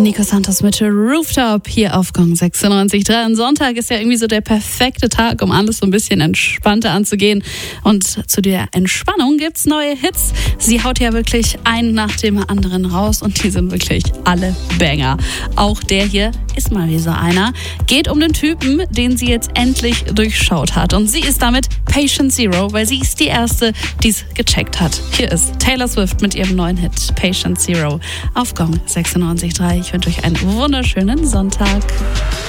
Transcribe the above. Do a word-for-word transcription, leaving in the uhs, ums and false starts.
Nico Santos mit Rooftop hier auf Gong sechsundneunzig Komma drei. Ein Sonntag ist ja irgendwie so der perfekte Tag, um alles so ein bisschen entspannter anzugehen. Und zu der Entspannung gibt's neue Hits. Sie haut ja wirklich einen nach dem anderen raus und die sind wirklich alle Banger. Auch der hier ist mal wieder so einer. Geht um den Typen, den sie jetzt endlich durchschaut hat. Und sie ist damit Patient Zero, weil sie ist die Erste, die es gecheckt hat. Hier ist Taylor Swift mit ihrem neuen Hit Patient Zero auf Gong sechsundneunzig Komma drei. Ich wünsche euch einen wunderschönen Sonntag.